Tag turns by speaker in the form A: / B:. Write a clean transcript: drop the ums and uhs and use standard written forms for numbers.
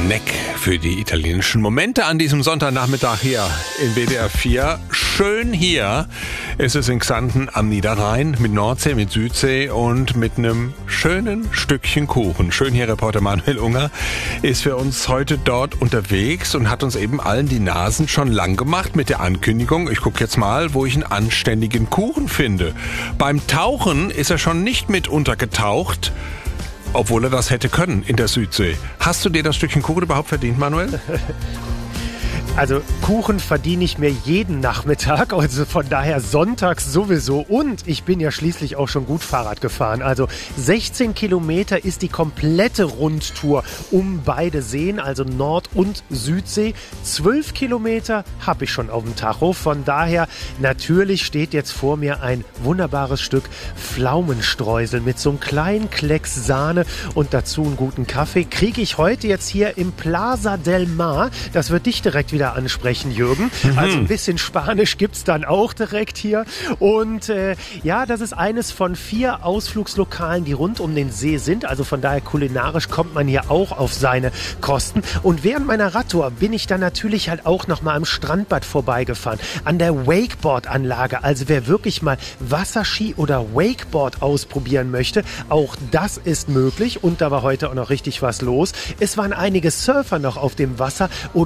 A: Neck für die italienischen Momente an diesem Sonntagnachmittag hier in WDR 4. Schön hier ist es in Xanten am Niederrhein mit Nordsee, mit Südsee und mit einem schönen Stückchen Kuchen. Schön hier, Reporter Manuel Unger ist für uns heute dort unterwegs und hat uns eben allen die Nasen schon lang gemacht mit der Ankündigung, ich gucke jetzt mal, wo ich einen anständigen Kuchen finde. Beim Tauchen ist er schon nicht mit untergetaucht, obwohl er das hätte können in der Südsee. Hast du dir das Stückchen Kuchen überhaupt verdient, Manuel?
B: Also Kuchen verdiene ich mir jeden Nachmittag, also von daher sonntags sowieso. Und ich bin ja schließlich auch schon gut Fahrrad gefahren. Also 16 Kilometer ist die komplette Rundtour um beide Seen, also Nord- und Südsee. 12 Kilometer habe ich schon auf dem Tacho. Von daher natürlich steht jetzt vor mir ein wunderbares Stück Pflaumenstreusel mit so einem kleinen Klecks Sahne und dazu einen guten Kaffee. Kriege ich heute jetzt hier im Plaza del Mar. Das wird dich direkt wieder ansprechen, Jürgen. Also ein bisschen Spanisch gibt's dann auch direkt hier. Und ja, das ist eines von 4 Ausflugslokalen, die rund um den See sind. Also von daher kulinarisch kommt man hier auch auf seine Kosten. Und während meiner Radtour bin ich dann natürlich halt auch nochmal am Strandbad vorbeigefahren. An der Wakeboard-Anlage. Also wer wirklich mal Wasserski oder Wakeboard ausprobieren möchte, auch das ist möglich. Und da war heute auch noch richtig was los. Es waren einige Surfer noch auf dem Wasser und